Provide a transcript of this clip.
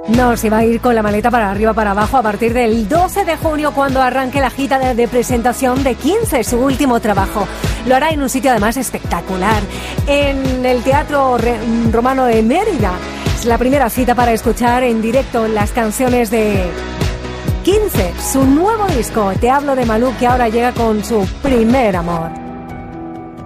No, se va a ir con la maleta para arriba, para abajo a partir del 12 de junio cuando arranque la gira de presentación de 15, su último trabajo. Lo hará en un sitio además espectacular, en el Teatro Romano de Mérida. Es la primera cita para escuchar en directo las canciones de 15, su nuevo disco. Te hablo de Malú, que ahora llega con su primer amor.